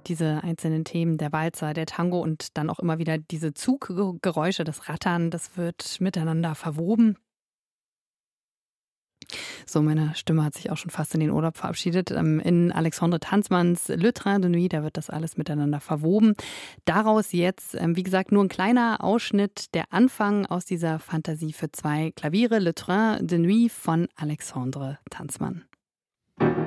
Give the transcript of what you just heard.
diese einzelnen Themen, der Walzer, der Tango und dann auch immer wieder diese Zuggeräusche, das Rattern, das wird miteinander verwoben. So, meine Stimme hat sich auch schon fast in den Urlaub verabschiedet. In Alexandre Tanzmanns Le Train de Nuit, da wird das alles miteinander verwoben. Daraus jetzt, wie gesagt, nur ein kleiner Ausschnitt, der Anfang aus dieser Fantasie für 2 Klaviere, Le Train de Nuit von Alexandre Tanzmann.